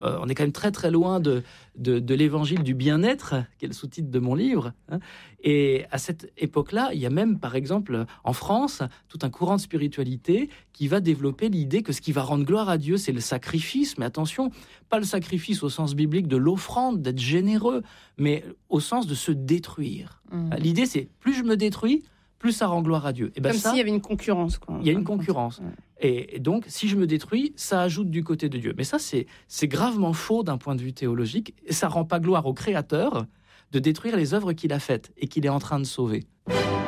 On est quand même très très loin de l'évangile du bien-être, qui est le sous-titre de mon livre. Et à cette époque-là, il y a même, par exemple, en France, tout un courant de spiritualité qui va développer l'idée que ce qui va rendre gloire à Dieu, c'est le sacrifice. Mais attention, pas le sacrifice au sens biblique de l'offrande, d'être généreux, mais au sens de se détruire. L'idée, c'est plus je me détruis, plus ça rend gloire à Dieu. Et comme s'il y avait une concurrence, quoi. Il y a une concurrence. Ouais. Et donc, si je me détruis, ça ajoute du côté de Dieu. Mais ça, c'est gravement faux d'un point de vue théologique. Et ça rend pas gloire au Créateur de détruire les œuvres qu'il a faites et qu'il est en train de sauver.